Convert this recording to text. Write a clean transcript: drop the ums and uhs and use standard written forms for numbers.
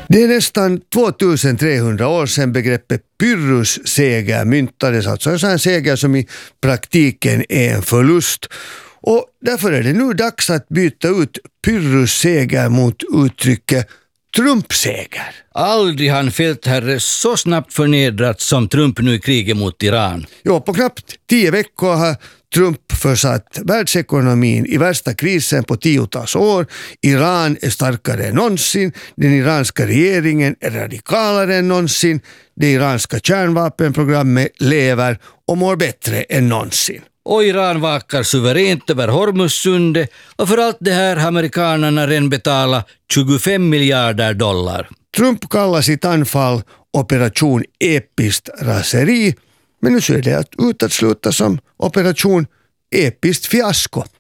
Det är nästan 2300 år sedan begreppet Pyrrhus-seger myntades, alltså en sån här seger som i praktiken är en förlust. Och därför är det nu dags att byta ut Pyrrhus-seger mot uttrycket Trump-seger. Aldrig har en fältherre så snabbt förnedrats som Trump nu i kriget mot Iran. Ja, på knappt 10 veckor har Trump försatt världsekonomin i värsta krisen på 10-tals år. Iran är starkare än någonsin. Den iranska regeringen är radikalare än någonsin. Det iranska kärnvapenprogrammet lever och mår bättre än någonsin. Och Iran vakar suveränt över Hormuzsundet, och för allt det här har amerikanerna redan betalat 25 miljarder dollar. Trump kallar sitt anfall operation episkt raseri, men nu ser det ut att sluta som operation episkt fiasko.